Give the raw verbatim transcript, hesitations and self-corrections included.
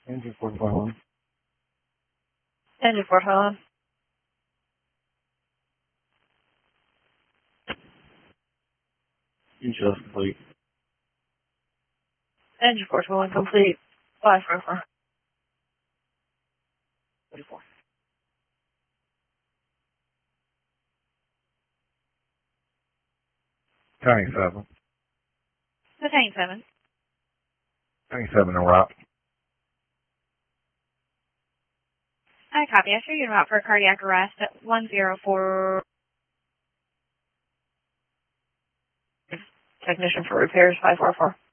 Engine four twenty-one. Engine four twenty-one. Details complete. Engine four twenty-one complete. Five four four. Thirty-four. Turning seven. Attain seven. Turning seven en route. I copy. I show you route for cardiac arrest at one zero four. Technician for repairs five four four.